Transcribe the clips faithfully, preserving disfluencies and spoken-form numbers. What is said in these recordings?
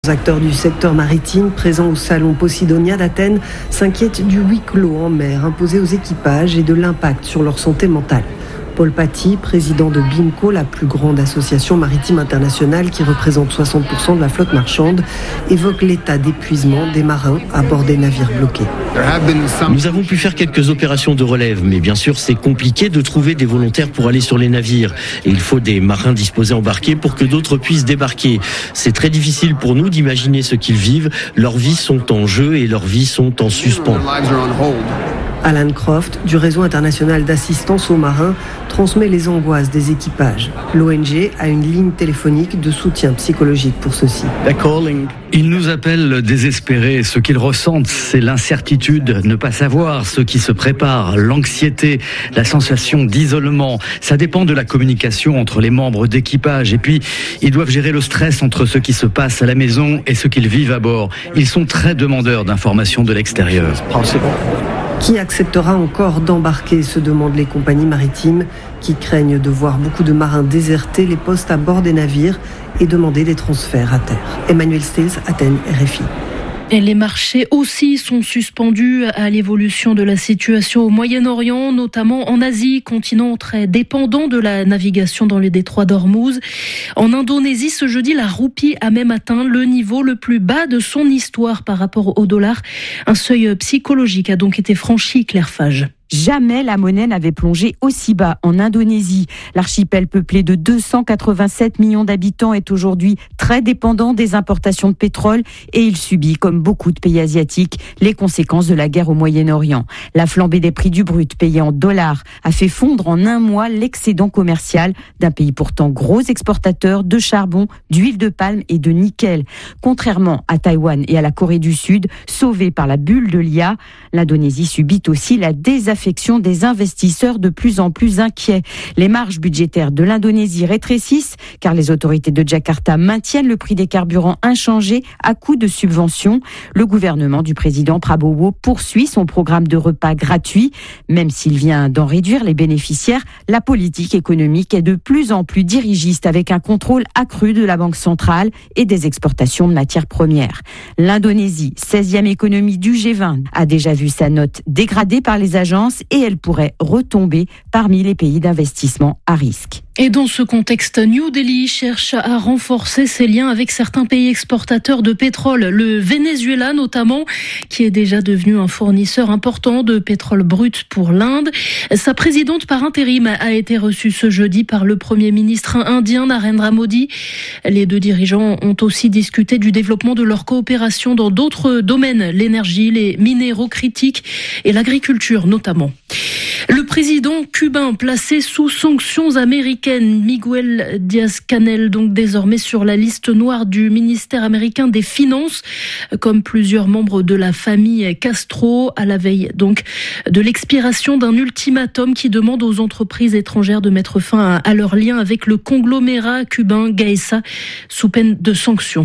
Les acteurs du secteur maritime présents au salon Posidonia d'Athènes s'inquiètent du huis clos en mer imposé aux équipages et de l'impact sur leur santé mentale. Paul Paty, président de BIMCO, la plus grande association maritime internationale qui représente soixante pour cent de la flotte marchande, évoque l'état d'épuisement des marins à bord des navires bloqués. Nous avons pu faire quelques opérations de relève, mais bien sûr c'est compliqué de trouver des volontaires pour aller sur les navires. Et il faut des marins disposés à embarquer pour que d'autres puissent débarquer. C'est très difficile pour nous d'imaginer ce qu'ils vivent. Leurs vies sont en jeu et leurs vies sont en suspens. Alan Croft, du réseau international d'assistance aux marins, transmet les angoisses des équipages. L'O N G a une ligne téléphonique de soutien psychologique pour ceux-ci. Ils nous appellent désespérés. Ce qu'ils ressentent, c'est l'incertitude, ne pas savoir ce qui se prépare, l'anxiété, la sensation d'isolement. Ça dépend de la communication entre les membres d'équipage. Et puis, ils doivent gérer le stress entre ce qui se passe à la maison et ce qu'ils vivent à bord. Ils sont très demandeurs d'informations de l'extérieur. Qui acceptera encore d'embarquer, se demandent les compagnies maritimes qui craignent de voir beaucoup de marins déserter les postes à bord des navires et demander des transferts à terre. Emmanuel Stills, Athènes, R F I. Et les marchés aussi sont suspendus à l'évolution de la situation au Moyen-Orient, notamment en Asie, continent très dépendant de la navigation dans les détroits d'Ormuz. En Indonésie, ce jeudi, la roupie a même atteint le niveau le plus bas de son histoire par rapport au dollar. Un seuil psychologique a donc été franchi, Claire Fage. Jamais la monnaie n'avait plongé aussi bas en Indonésie. L'archipel peuplé de deux cent quatre-vingt-sept millions d'habitants est aujourd'hui très dépendant des importations de pétrole et il subit, comme beaucoup de pays asiatiques, les conséquences de la guerre au Moyen-Orient. La flambée des prix du brut payé en dollars a fait fondre en un mois l'excédent commercial d'un pays pourtant gros exportateur de charbon, d'huile de palme et de nickel. Contrairement à Taïwan et à la Corée du Sud, sauvés par la bulle de l'I A, l'Indonésie subit aussi la désaffection des investisseurs de plus en plus inquiets. Les marges budgétaires de l'Indonésie rétrécissent car les autorités de Jakarta maintiennent le prix des carburants inchangé à coût de subventions. Le gouvernement du président Prabowo poursuit son programme de repas gratuits. Même s'il vient d'en réduire les bénéficiaires, la politique économique est de plus en plus dirigiste avec un contrôle accru de la Banque centrale et des exportations de matières premières. L'Indonésie, seizième économie du G vingt, a déjà vu sa note dégradée par les agences et elle pourrait retomber parmi les pays d'investissement à risque. Et dans ce contexte, New Delhi cherche à renforcer ses liens avec certains pays exportateurs de pétrole. Le Venezuela notamment, qui est déjà devenu un fournisseur important de pétrole brut pour l'Inde. Sa présidente par intérim a été reçue ce jeudi par le Premier ministre indien Narendra Modi. Les deux dirigeants ont aussi discuté du développement de leur coopération dans d'autres domaines, l'énergie, les minéraux critiques et l'agriculture notamment. Le président cubain placé sous sanctions américaines, Miguel Díaz-Canel, donc désormais sur la liste noire du ministère américain des Finances, comme plusieurs membres de la famille Castro, à la veille donc de l'expiration d'un ultimatum qui demande aux entreprises étrangères de mettre fin à, à leurs liens avec le conglomérat cubain Gaesa sous peine de sanctions.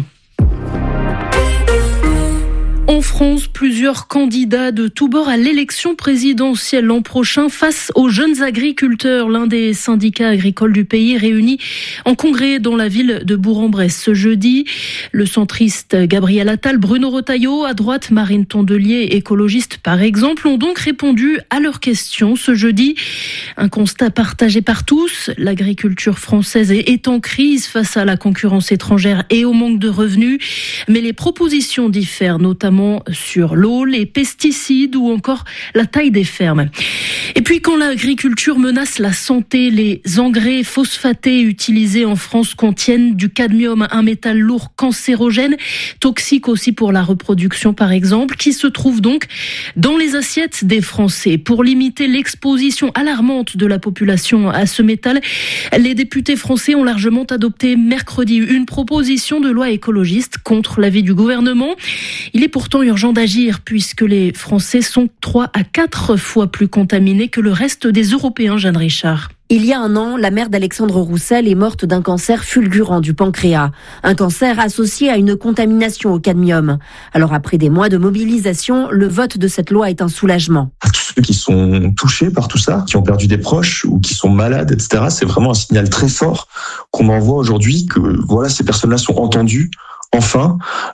En France, plusieurs candidats de tous bords à l'élection présidentielle l'an prochain face aux jeunes agriculteurs. L'un des syndicats agricoles du pays réunis en congrès dans la ville de Bourg-en-Bresse ce jeudi. Le centriste Gabriel Attal, Bruno Retailleau, à droite Marine Tondelier, écologiste par exemple, ont donc répondu à leurs questions ce jeudi. Un constat partagé par tous, l'agriculture française est en crise face à la concurrence étrangère et au manque de revenus. Mais les propositions diffèrent, notamment sur l'eau, les pesticides ou encore la taille des fermes. Et puis quand l'agriculture menace la santé, les engrais phosphatés utilisés en France contiennent du cadmium, un métal lourd cancérogène, toxique aussi pour la reproduction par exemple, qui se trouve donc dans les assiettes des Français. Pour limiter l'exposition alarmante de la population à ce métal, les députés français ont largement adopté mercredi une proposition de loi écologiste contre l'avis du gouvernement. Il est pourtant urgent d'agir puisque les Français sont trois à quatre fois plus contaminés que le reste des Européens, Jeanne Richard. Il y a un an, la mère d'Alexandre Roussel est morte d'un cancer fulgurant du pancréas. Un cancer associé à une contamination au cadmium. Alors après des mois de mobilisation, le vote de cette loi est un soulagement. Pour tous ceux qui sont touchés par tout ça, qui ont perdu des proches ou qui sont malades, et cetera, c'est vraiment un signal très fort qu'on envoie aujourd'hui que voilà, ces personnes-là sont entendues, enfin